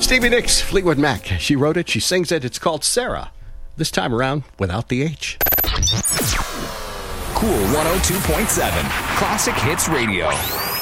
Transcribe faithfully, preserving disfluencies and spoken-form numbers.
Stevie Nicks, Fleetwood Mac. She wrote it, she sings it. It's called Sarah. This time around, without the H. Cool one oh two point seven. Classic Hits Radio.